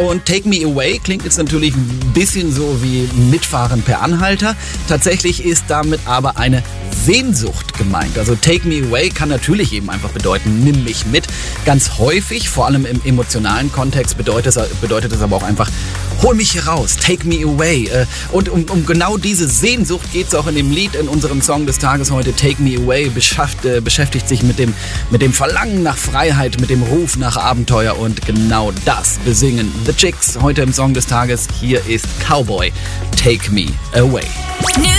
Und Take Me Away klingt jetzt natürlich ein bisschen so wie Mitfahren per Anhalter. Tatsächlich ist damit aber eine Sehnsucht gemeint. Also Take Me Away kann natürlich eben einfach bedeuten, nimm mich mit. Ganz häufig, vor allem im emotionalen Kontext, bedeutet es aber auch einfach, hol mich hier raus, take me away. Und um genau diese Sehnsucht geht es auch in dem Lied, in unserem Song des Tages heute, Take Me Away, beschäftigt sich mit dem Verlangen nach Freiheit, mit dem Ruf nach Abenteuer, und genau das besingen The Chicks heute im Song des Tages. Hier ist Cowboy, Take Me Away.